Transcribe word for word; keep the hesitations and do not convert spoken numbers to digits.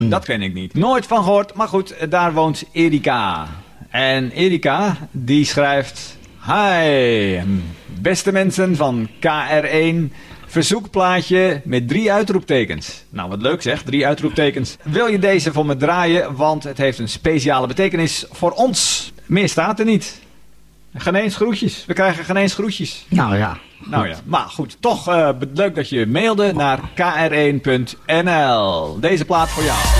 Dat ken ik niet. Nooit van gehoord, maar goed, daar woont Erika. En Erika, die schrijft... Hi, beste mensen van K R één... Verzoekplaatje met drie uitroeptekens. Nou, wat leuk zeg, drie uitroeptekens. Wil je deze voor me draaien, want het heeft een speciale betekenis voor ons. Meer staat er niet. Geen eens groetjes. We krijgen geen eens groetjes. Nou ja. Nou ja, maar goed. Toch uh, leuk dat je mailde naar k r één punt n l. Deze plaat voor jou.